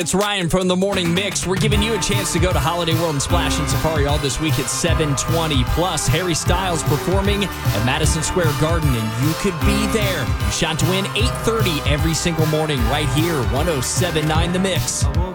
it's Ryan from the Morning Mix. We're giving you a chance to go to Holiday World and Splash and Safari all this week at 7:20. Plus, Harry Styles performing at Madison Square Garden, and you could be there. You shot to win 8:30 every single morning right here, 107.9 The Mix.